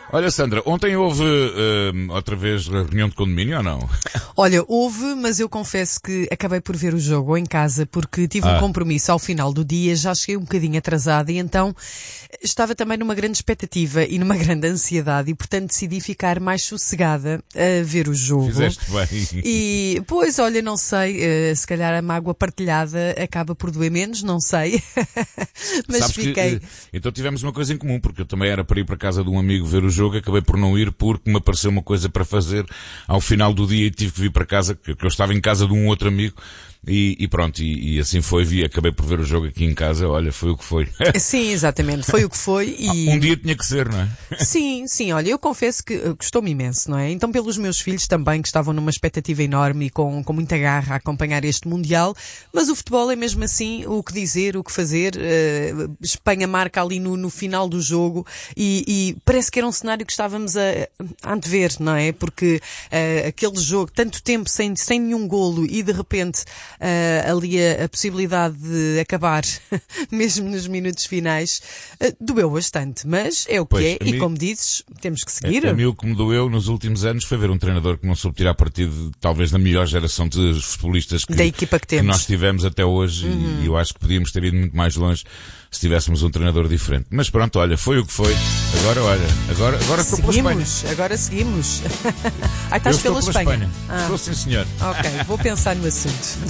Olha, Sandra, ontem houve outra vez a reunião de condomínio ou não? Olha, houve, mas eu confesso que acabei por ver o jogo em casa porque tive um compromisso ao final do dia, já cheguei um bocadinho atrasada e então estava também numa grande expectativa e numa grande ansiedade e portanto decidi ficar mais sossegada a ver o jogo. Fizeste bem. E, pois, olha, não sei, se calhar a mágoa partilhada acaba por doer menos, não sei. Mas Sabes fiquei... então tivemos uma coisa em comum, porque eu também era para ir para casa de um amigo ver o jogo, acabei por não ir porque me apareceu uma coisa para fazer ao final do dia e tive que vir para casa, que eu estava em casa de um outro amigo. E pronto, e assim foi, acabei por ver o jogo aqui em casa, olha, foi o que foi. Sim, exatamente, foi o que foi e... Um dia tinha que ser, não é? Sim, olha, eu confesso que gostou-me imenso, não é? Então pelos meus filhos também, que estavam numa expectativa enorme e com muita garra a acompanhar este Mundial, mas o futebol é mesmo assim o que dizer, o que fazer. Espanha marca ali no final do jogo e parece que era um cenário que estávamos a antever, não é? Porque aquele jogo, tanto tempo sem nenhum golo e de repente ali a possibilidade de acabar mesmo nos minutos finais doeu bastante, mas é o que é e como dizes, temos que seguir. A mim o que me doeu nos últimos anos foi ver um treinador que não soube tirar partido talvez da melhor geração de futebolistas da equipa que nós tivemos até hoje e eu acho que podíamos ter ido muito mais longe se tivéssemos um treinador diferente. Mas pronto, olha, foi o que foi. Agora estou pela Espanha. Agora seguimos. Estás pela Espanha. Estou sim, senhor. Ok, vou pensar no assunto.